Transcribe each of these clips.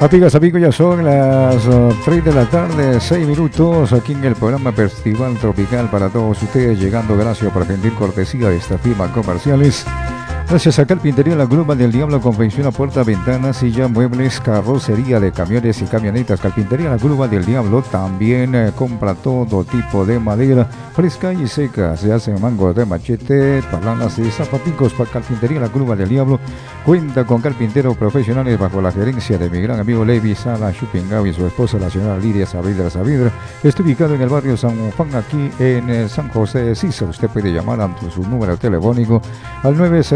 Amigas, amigos, ya son las 3 de la tarde, 6 minutos, aquí en el programa Festival Tropical para todos ustedes, llegando gracias por gentil cortesía de esta firma comerciales. Gracias a Carpintería La Gluma del Diablo, confecciona puertas, ventanas, silla, muebles, carrocería de camiones y camionetas. Carpintería La Gluma del Diablo también compra todo tipo de madera fresca y seca. Se hacen mangos de machete, palanas y zapaticos. Para Carpintería La Gluma del Diablo cuenta con carpinteros profesionales bajo la gerencia de mi gran amigo Levi Sala Chupingao y su esposa, la señora Lidia Saavedra Saavedra. Está ubicado en el barrio San Juan, aquí en San José de Sisa. Usted puede llamar a su número telefónico al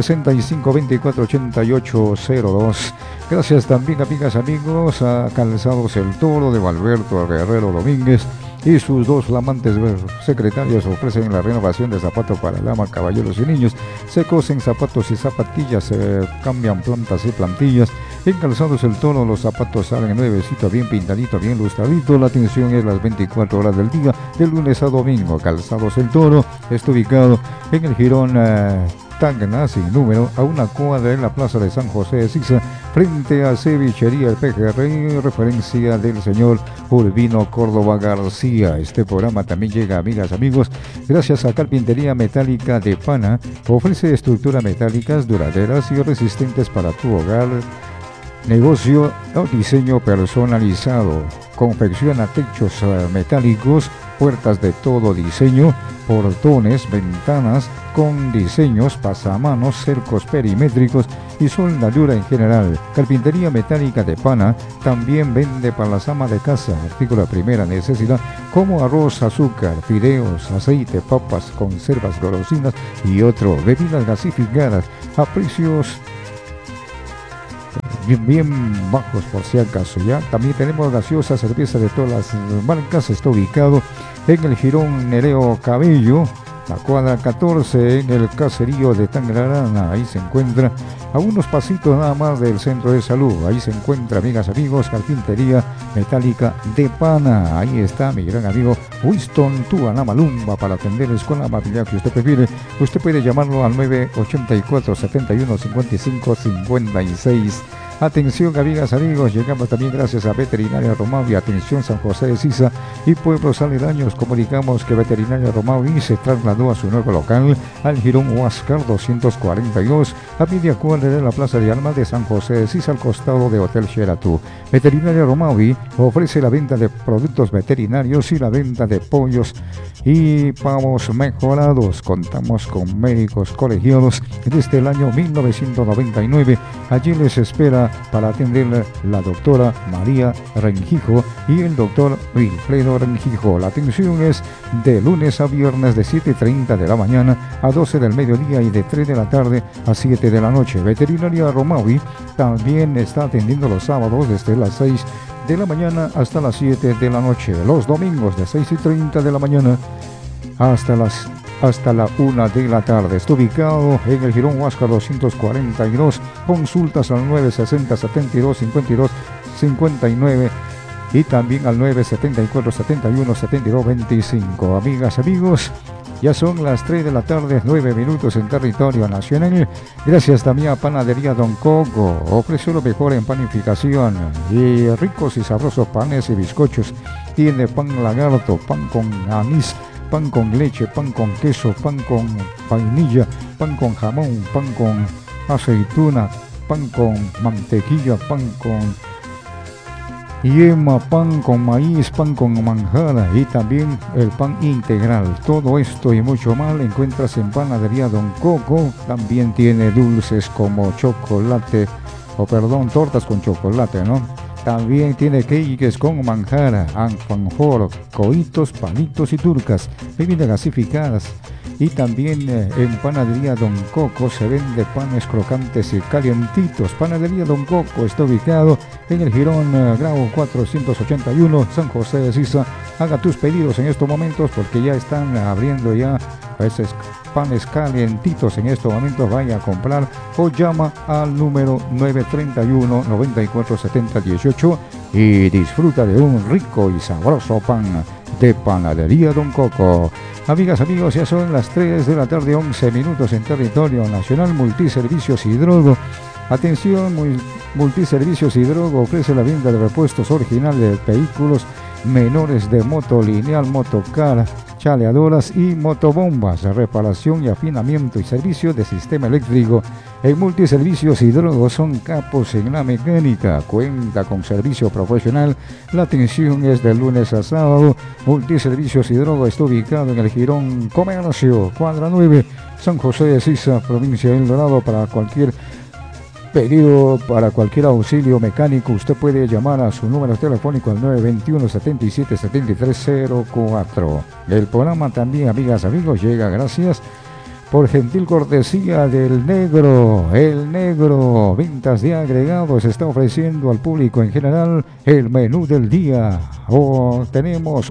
965-248802. Gracias también, amigas, amigos, a Calzados El Toro de Valberto Guerrero Domínguez y sus dos flamantes secretarios ofrecen la renovación de zapatos para damas, caballeros y niños. Se cosen zapatos y zapatillas, se cambian plantas y plantillas. En Calzados El Toro los zapatos salen nuevecitos, bien pintaditos, bien lustraditos. La atención es las 24 horas del día, de lunes a domingo. Calzados El Toro está ubicado en el jirón Tacna, sin número, a una cuadra en la plaza de San José de Sisa, frente a Cevichería El Pejerrey, referencia del señor Urbino Córdoba García. Este programa también llega, amigas, amigos, gracias a Carpintería Metálica de Pana. Ofrece estructuras metálicas duraderas y resistentes para tu hogar, negocio o diseño personalizado. Confecciona techos metálicos, puertas de todo diseño, portones, ventanas con diseños, pasamanos, cercos perimétricos y soldadura en general. Carpintería Metálica de Pana también vende para las amas de casa artículos de primera necesidad como arroz, azúcar, fideos, aceite, papas, conservas, golosinas y otro. Bebidas gasificadas a precios bien bajos, por si acaso. Ya también tenemos gaseosa, cerveza de todas las marcas. Está ubicado en el jirón Nereo Cabello, la cuadra 14, en el caserío de Tangarana. Ahí se encuentra a unos pasitos nada más del centro de salud. Ahí se encuentra, amigas, amigos, Carpintería Metálica de Pana. Ahí está mi gran amigo Winston Tuanamalumba para atenderles con la amabilidad que usted prefiere. Usted puede llamarlo al 984-71-55-56. Atención, amigas, amigos, llegamos también gracias a Veterinaria Romavi, atención San José de Sisa y pueblos aledaños. Comunicamos que Veterinaria Romavi se trasladó a su nuevo local al jirón Huáscar 242, a media cuadra de la Plaza de Armas de San José de Sisa, al costado de Hotel Sheraton. Veterinaria Romavi ofrece la venta de productos veterinarios y la venta de pollos y pavos mejorados. Contamos con médicos colegiados desde el año 1999. Allí les espera para atender la doctora María Rengijo y el doctor Wilfredo Rengijo. La atención es de lunes a viernes de 7:30 de la mañana a 12 del mediodía y de 3 de la tarde a 7 de la noche. Veterinaria Romavi también está atendiendo los sábados desde las 6 de la mañana hasta las 7 de la noche. Los domingos de 6:30 de la mañana hasta la 1 de la tarde. Está ubicado en el jirón Huáscar 242. Consultas al 960-72-52-59 y también al 974-71-72-25. Amigas, amigos, ya son las 3 de la tarde, 9 minutos en territorio nacional. Gracias también a Panadería Don Coco. Ofrece lo mejor en panificación y ricos y sabrosos panes y bizcochos. Tiene pan lagarto, pan con anís, pan con leche, pan con queso, pan con vainilla, pan con jamón, pan con aceituna, pan con mantequilla, pan con yema, pan con maíz, pan con manjada y también el pan integral. Todo esto y mucho más lo encuentras en Panadería Don Coco. También tiene dulces como chocolate, tortas con chocolate, ¿no? También tiene cakes con manjara, alfajor, coitos, palitos y turcas, bebidas gasificadas. Y también en Panadería Don Coco se vende panes crocantes y calientitos. Panadería Don Coco está ubicado en el jirón Grau 481, San José de Sisa. Haga tus pedidos en estos momentos porque ya están abriendo ya esos panes calientitos en estos momentos. Vaya a comprar o llama al número 931-9470-18 y disfruta de un rico y sabroso pan de Panadería Don Coco. Amigas, amigos, ya son las 3 de la tarde, 11 minutos en territorio nacional. Multiservicios Hidrogo Atención, Multiservicios Hidrogo ofrece la venta de repuestos originales de vehículos menores de moto lineal, motocar, chaleadoras y motobombas, reparación y afinamiento y servicio de sistema eléctrico. En Multiservicios Hidrogo son capos en la mecánica, cuenta con servicio profesional. La atención es de lunes a sábado. Multiservicios Hidrogo está ubicado en el Jirón Comercio, cuadra 9, San José de Sisa, provincia de El Dorado. Para cualquier pedido, para cualquier auxilio mecánico, usted puede llamar a su número telefónico al 921-77-7304. El programa también, amigas, amigos, llega gracias por gentil cortesía del Negro. El Negro, ventas de agregados, está ofreciendo al público en general el menú del día. Tenemos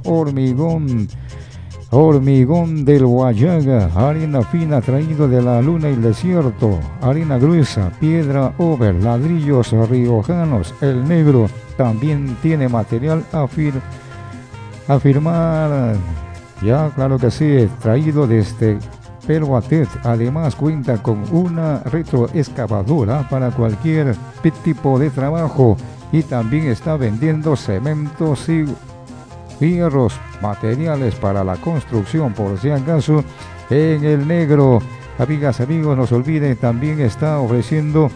hormigón del Guayaga, harina fina traído de la luna y el desierto, harina gruesa, piedra over, ladrillos riojanos. El Negro también tiene material a firmar, ya claro que sí, traído desde Peruatet. Además cuenta con una retroexcavadora para cualquier tipo de trabajo y también está vendiendo cementos y fierros, materiales para la construcción, por si acaso. En el Negro, amigas, amigos, no se olviden, también está ofreciendo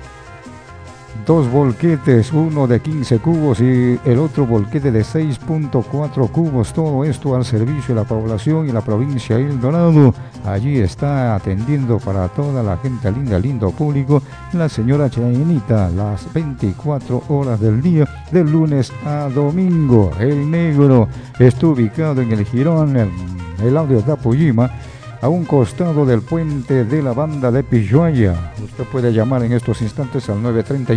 2 volquetes, uno de 15 cubos y el otro volquete de 6.4 cubos. Todo esto al servicio de la población y la provincia de El Dorado. Allí está atendiendo para toda la gente linda, lindo público, la señora Chayanita, las 24 horas del día, de lunes a domingo. El Negro está ubicado en el Jirón, el audio de Apuyima, a un costado del puente de la banda de Pilluaya. Usted puede llamar en estos instantes al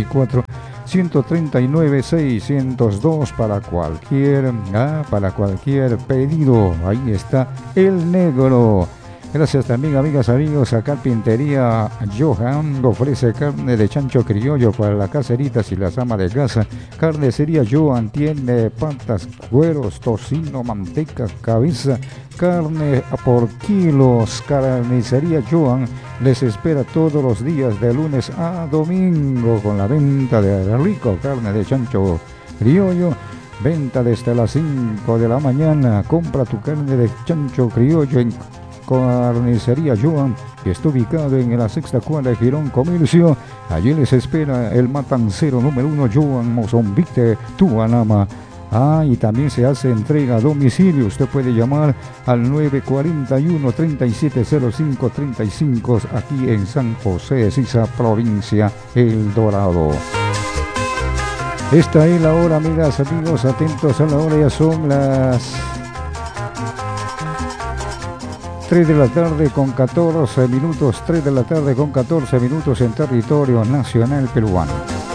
934-139-602 para cualquier pedido. Ahí está el Negro. Gracias también, amigas, amigos, a Carpintería Johan. Ofrece carne de chancho criollo para las caseritas y las amas de casa. Carnicería Johan tiene patas, cueros, tocino, manteca, cabeza, carne por kilos. Carnicería Johan les espera todos los días de lunes a domingo con la venta de rico carne de chancho criollo. Venta desde las 5 de la mañana. Compra tu carne de chancho criollo en Carnicería Johan, que está ubicado en la 6ª cuadra de Jirón Comercio. Allí les espera el matancero número 1, Johan Mozambique, Tuanama. Y también se hace entrega a domicilio. Usted puede llamar al 941-370535 aquí en San José de Sisa, provincia El Dorado. Esta es la hora, amigas, amigos, atentos a la hora, ya son las 3 de la tarde con 14 minutos, 3 de la tarde con 14 minutos en territorio nacional peruano.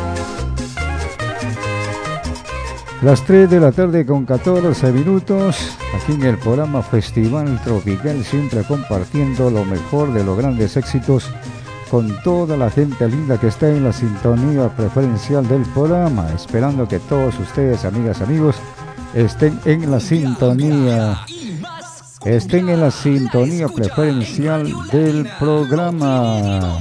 Las 3 de la tarde con 14 minutos, aquí en el programa Festival Tropical, siempre compartiendo lo mejor de los grandes éxitos con toda la gente linda que está en la sintonía preferencial del programa, esperando que todos ustedes, amigas, amigos, estén en la sintonía preferencial del programa.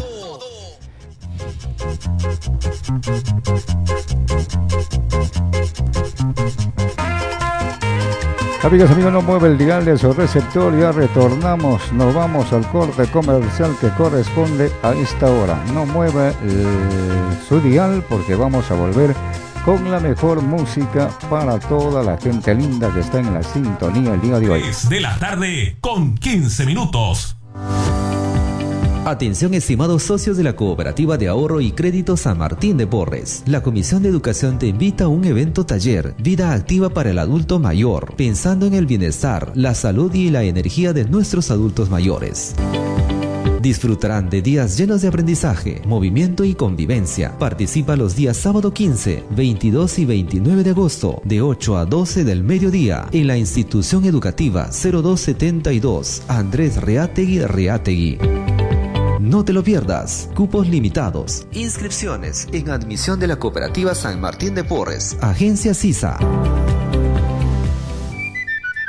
Amigas, amigos, no mueve el dial de su receptor, ya retornamos, nos vamos al corte comercial que corresponde a esta hora. No mueva su dial porque vamos a volver con la mejor música para toda la gente linda que está en la sintonía el día de hoy. 3 de la tarde con 15 minutos. Atención, estimados socios de la Cooperativa de Ahorro y Crédito San Martín de Porres. La Comisión de Educación te invita a un evento taller, Vida Activa para el Adulto Mayor, pensando en el bienestar, la salud y la energía de nuestros adultos mayores. Disfrutarán de días llenos de aprendizaje, movimiento y convivencia. Participa los días sábado 15, 22 y 29 de agosto, de 8 a 12 del mediodía, en la institución educativa 0272, Andrés Reátegui. No te lo pierdas. Cupos limitados. Inscripciones en admisión de la Cooperativa San Martín de Porres. Agencia CISA.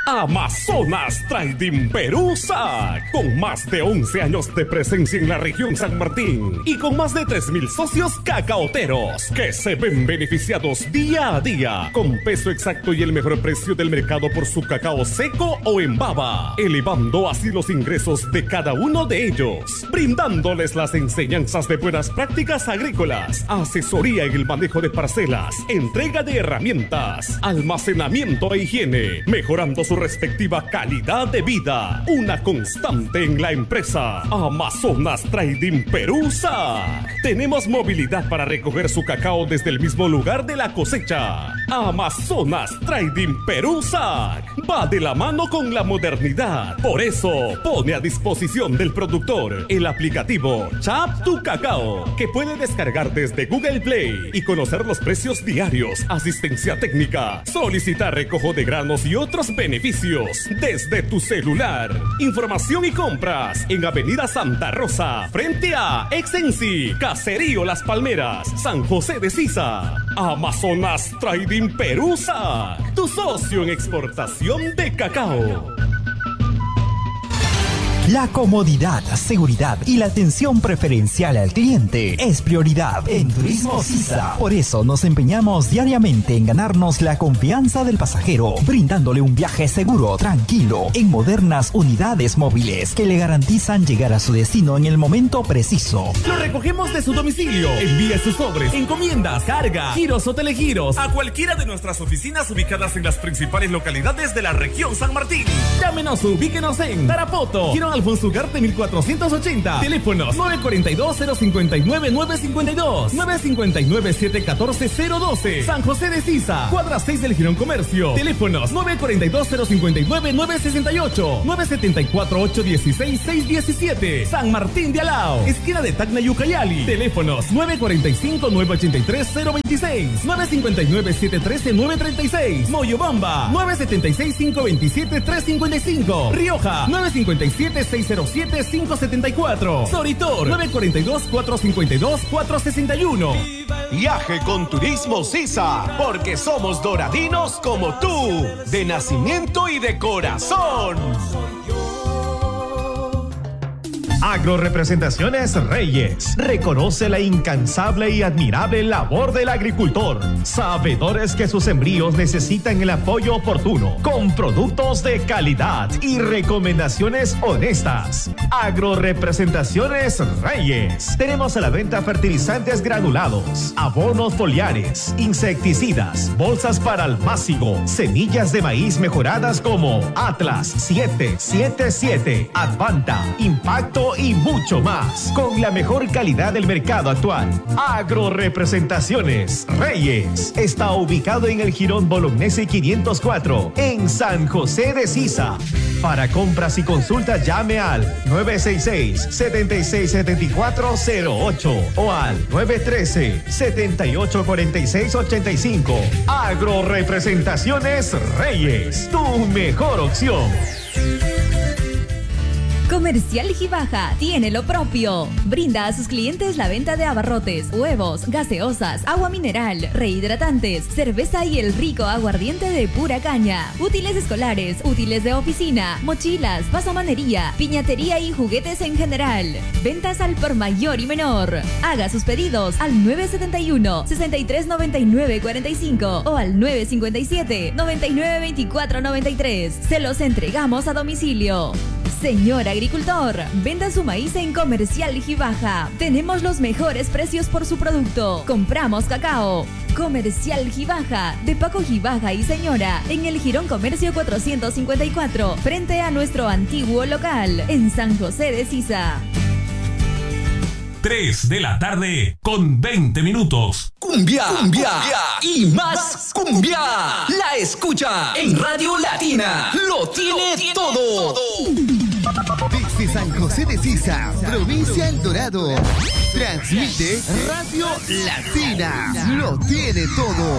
Amazonas Trading Perú SAC, con más de 11 años de presencia en la región San Martín y con más de 3,000 socios cacaoteros que se ven beneficiados día a día con peso exacto y el mejor precio del mercado por su cacao seco o en baba, elevando así los ingresos de cada uno de ellos, brindándoles las enseñanzas de buenas prácticas agrícolas, asesoría en el manejo de parcelas, entrega de herramientas, almacenamiento e higiene, mejorando su respectiva calidad de vida. Una constante en la empresa Amazonas Trading Perú SAC. Tenemos movilidad para recoger su cacao desde el mismo lugar de la cosecha. Amazonas Trading Perú SAC va de la mano con la modernidad. Por eso pone a disposición del productor el aplicativo Chap Tu Cacao, que puede descargar desde Google Play y conocer los precios diarios, asistencia técnica, solicitar recojo de granos y otros beneficios desde tu celular. Información y compras en Avenida Santa Rosa, frente a Exensi, Caserío Las Palmeras, San José de Sisa. Amazonas Trading Perú SAC, tu socio en exportación de cacao. La comodidad, seguridad y la atención preferencial al cliente es prioridad en Turismo Sisa. Por eso nos empeñamos diariamente en ganarnos la confianza del pasajero, brindándole un viaje seguro, tranquilo, en modernas unidades móviles que le garantizan llegar a su destino en el momento preciso. Lo recogemos de su domicilio. Envíe sus sobres, encomiendas, carga, giros o telegiros a cualquiera de nuestras oficinas ubicadas en las principales localidades de la región San Martín. Llámenos, ubíquenos en Tarapoto, Girón Alfonso Ugarte 1480. Teléfonos 942-059-952, 959-714-012. San José de Sisa, cuadra 6 del Girón Comercio. Teléfonos 942-059-968, 974-816-617. San Martín de Alao, esquina de Tacna y Ucayali. Teléfonos 945-983-026, 959-713-936. Moyobamba 976-527-355. Rioja 957-607-574. Soritor 942-452-461. Viaje con Turismo Sisa, porque somos doradinos como tú, de nacimiento y de corazón. Agrorepresentaciones Reyes reconoce la incansable y admirable labor del agricultor, sabedores que sus sembríos necesitan el apoyo oportuno, con productos de calidad y recomendaciones honestas. Agrorepresentaciones Reyes. Tenemos a la venta fertilizantes granulados, abonos foliares, insecticidas, bolsas para almácigo, semillas de maíz mejoradas como Atlas 777, Advanta, Impacto y mucho más, con la mejor calidad del mercado actual. Agrorepresentaciones Reyes está ubicado en el Jirón Bolognesi 504, en San José de Sisa. Para compras y consultas llame al 966-767408 o al 913-784685. Agrorepresentaciones Reyes, tu mejor opción. Comercial Gibaja tiene lo propio. Brinda a sus clientes la venta de abarrotes, huevos, gaseosas, agua mineral, rehidratantes, cerveza y el rico aguardiente de pura caña. Útiles escolares, útiles de oficina, mochilas, pasamanería, piñatería y juguetes en general. Ventas al por mayor y menor. Haga sus pedidos al 971-639945 o al 957-992493. Se los entregamos a domicilio. Señor agricultor, venda su maíz en Comercial Gibaja. Tenemos los mejores precios por su producto. Compramos cacao. Comercial Gibaja, de Paco Gibaja y Señora, en el Jirón Comercio 454, frente a nuestro antiguo local, en San José de Sisa. 3 de la tarde con 20 minutos. Cumbia, cumbia, y más cumbia. La escucha en Radio Latina. Lo tiene todo. Desde San José de Sisa, provincia El Dorado, transmite Radio Latina. Lo tiene todo.